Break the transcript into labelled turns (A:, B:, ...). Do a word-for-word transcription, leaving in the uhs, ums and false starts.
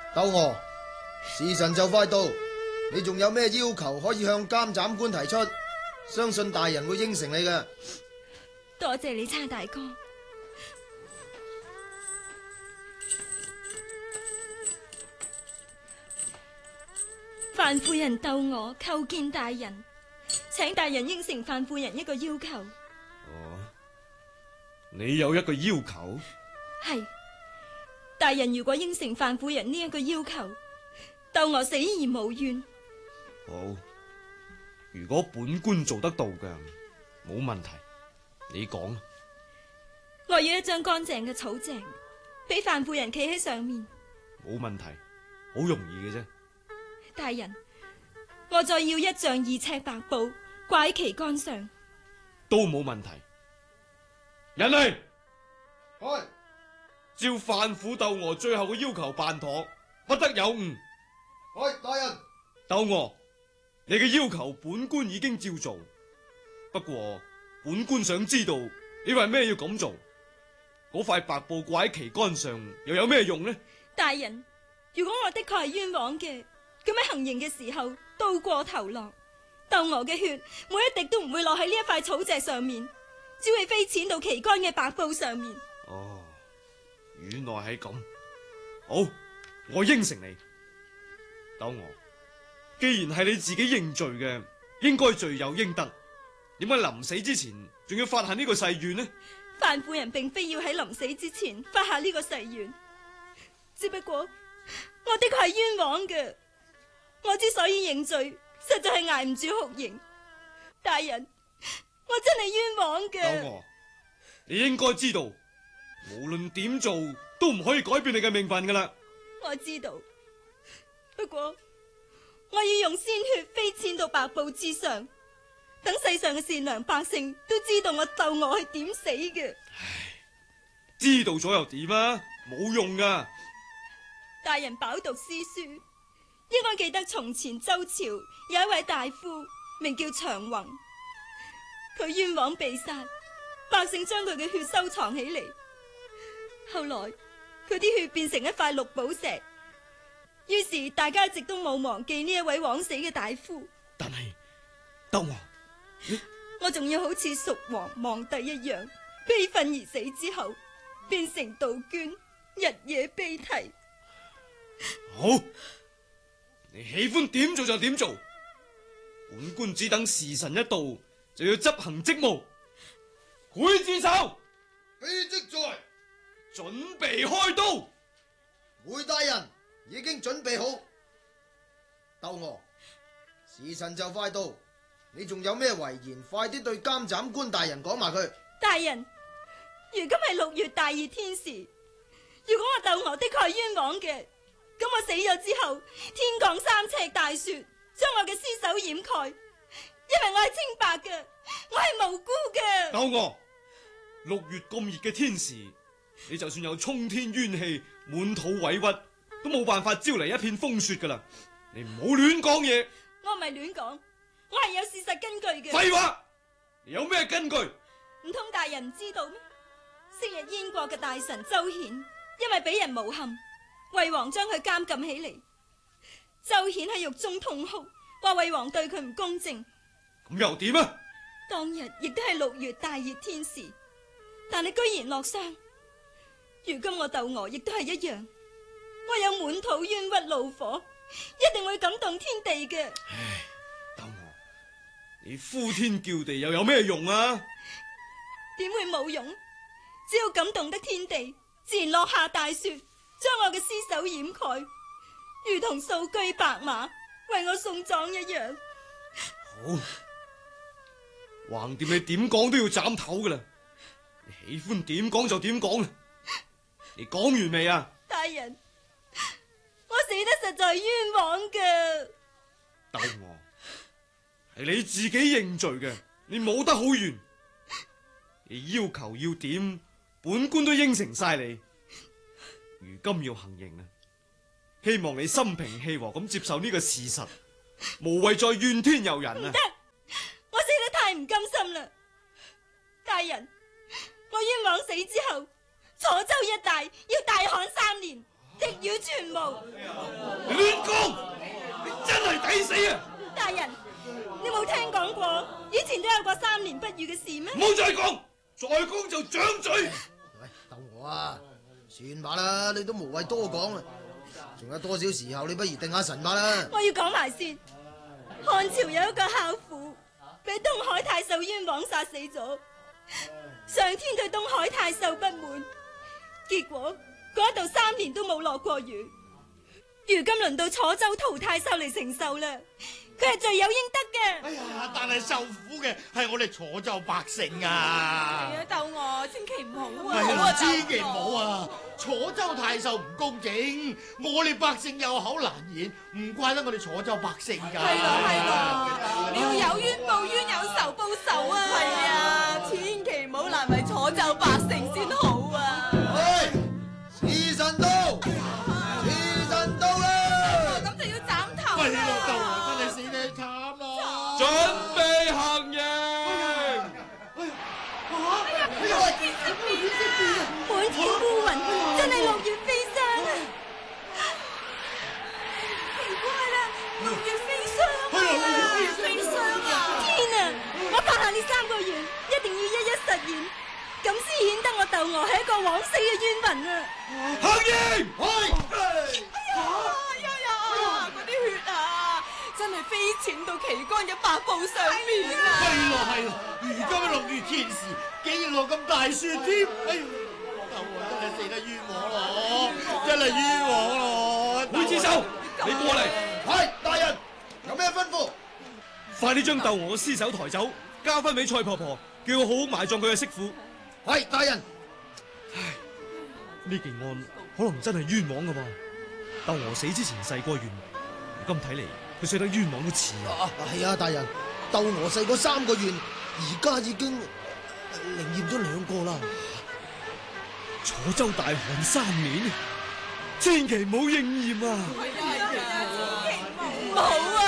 A: 鬥娥，時辰就快到，你仲有咩要求可以向監斬官提出？相信大人會應承你嘅。
B: 多謝你差大哥。范夫人鬥娥叩見大人，請大人應承范夫人一個要求。
C: 哦，你有一個要求？
B: 係，大人如果應承范夫人呢一個要求，鬥娥死而無怨。
C: 好，如果本官做得到嘅，冇問題，你講。
B: 我要一張乾淨嘅草席，俾范夫人企喺上面。
C: 冇問題，好容易嘅啫。
B: 大人，我再要一丈二尺白布掛喺旗杆上。
C: 都冇問題。人嚟，
A: 開。
C: 照范府鬥娥最後嘅要求辦妥，不得有誤。
A: 開，大人。
C: 鬥娥，你嘅要求本官已經照做，不過本官想知道你為咩要咁做？嗰塊白布掛喺旗杆上又有咩用呢？
B: 大人，如果我的確係冤枉嘅，咁喺行刑嘅時候刀過頭落，鬥娥嘅血每一滴都唔會落喺呢一塊草席上面，只會飛濺到旗杆嘅白布上面。
C: 哦，原來係咁。好，我應承你。鬥娥，既然係你自己認罪嘅，應該罪有應得。點解臨死之前仲要發下呢個誓願呢？
B: 范夫人並非要喺臨死之前發下呢個誓願，只不過我的確係冤枉嘅。我之所以認罪，實在係捱唔住酷刑。大人，我真係冤枉嘅。
C: 鬥娥，你應該知道，無論點做都唔可以改變你嘅命運噶啦。
B: 我知道，不過我要用鮮血飛濺到白布之上，等世上嘅善良百姓都知道我鬥娥係點死嘅。
C: 唉，知道咗又點啊？冇用噶。
B: 大人飽讀詩書，應該記得從前周朝有一位大夫名叫長宏，佢冤枉被殺，百姓將佢嘅血收藏起嚟。後來佢啲血變成一塊綠寶石，於是大家一直都冇忘記呢一位枉死嘅大夫。
C: 但係鬥娥，你
B: 我仲要好似蜀王望帝一樣，悲憤而死之後，變成杜鵑，日夜悲啼。
C: 好，你喜歡點做就點做，本官只等時辰一到就要執行職務。劊子手，
A: 非職在，
C: 準備開刀。
A: 回大人已經準備好。鬥娥，時辰就快到，你仲有咩遺言？快啲對監斬官大人講埋佢。
B: 大人，如今係六月大熱天時，如果我鬥娥的確係冤枉嘅，咁我死咗之後，天降三尺大雪，將我嘅屍首掩蓋，因為我係清白嘅，我係無辜嘅。
C: 鬥娥，六月咁熱嘅天時，你就算有沖天冤氣，滿肚委屈，都冇辦法招嚟一片風雪噶啦。你唔好亂講嘢。
B: 我唔係亂講，我係有事實根據嘅。
C: 廢話，你有咩根據？
B: 唔通大人唔知道咩？昔日燕國嘅大臣周顯，因為俾人誣陷，魏王將佢監禁起嚟。周顯喺獄中痛哭，話魏王對佢唔公正。
C: 咁又點啊？
B: 當日亦都係六月大熱天時，但你居然落傷。如今我鬥娥亦都係一樣，我有滿肚冤屈怒火，一定會感動天地嘅。
C: 唉，鬥娥，你呼天叫地又有咩用啊？
B: 點會冇用？只要感動得天地，自然落下大雪，將我嘅屍首掩蓋，如同數車白馬為我送葬一樣。
C: 好，橫掂你點講都要斬頭噶啦，你喜歡點講就點講啦。你講完未啊？
B: 大人，我死得實在係冤枉嘅。
C: 鬥娥，係你自己認罪嘅，你冇得好怨。你要求要點，本官都應承晒你。如今要行刑啦，希望你心平氣和咁接受呢個事實，無謂再怨天尤人啊！
B: 唔得，我死得太唔甘心啦！大人，我冤枉死之後，楚州一帶要大旱三年，敵妖全無。
C: 你亂講，你真係抵死啊！
B: 大人，你冇聽講過以前都有過三年不遇嘅事咩？
C: 唔好再講，再講就掌嘴。
A: 喂，逗我啊！算吧啦，你都無謂多講啦。仲有多少時候，你不如定下神吧啦。
B: 我要講埋先。漢朝有一個孝婦，被東海太守冤枉殺死咗。上天對東海太守不滿，結果嗰度三年都冇落過雨。如今輪到楚州陶太守嚟承受啦，佢係罪有應得嘅。
D: 哎呀，但係受苦嘅係我哋楚州百姓啊！
E: 係啊，鬥我千祈唔好啊！
D: 係啊，
E: 好啊
D: 千祈唔好啊！楚州太守唔公正，我哋百姓有口難言，唔怪得我哋楚州百姓㗎。
E: 係咯係咯，你要有冤報冤，有仇報仇啊！係啊，千祈唔好難為楚州百姓先好啊！
A: 喂，時辰到，時辰到啦！
E: 咁就要斬頭
D: 喂，
E: 啦！
D: 老豆啊，真係死得慘啦！
C: 準備行刑。
B: 滿天烏雲，真係六月飛霜啊！奇怪啦，六月飛霜啊！
D: 係啊，六月
E: 飛霜啊！
B: 天啊！我發下呢三個願，一定要一一實現，咁先顯得我竇娥係一個枉死嘅冤魂啊！
C: 行刑！
A: 去！
E: 哎呀呀！嗰啲血啊，真係飛濺到旗杆嘅白布上面啊！
D: 係咯係咯，如今六月天時，竟然落咁大雪添！哎呀，豆我真係死得冤枉咯，真係冤枉咯！
C: 會之手，你過嚟，
A: 係大人，有咩吩咐？
C: 快啲將竇娥嘅屍首抬走，交翻俾蔡婆婆，叫佢好好埋葬佢嘅媳婦。
A: 係大人。
C: 唉，呢件案可能真係冤枉噶噃。竇娥死之前誓過願，如今睇嚟佢死得冤枉都似啊！
A: 啊，係啊，大人，竇娥細個三個月，而家已經靈驗咗兩個啦。
C: 楚州大旱三年，千祈唔好應驗啊！
E: 係啊係啊，千祈唔好啊！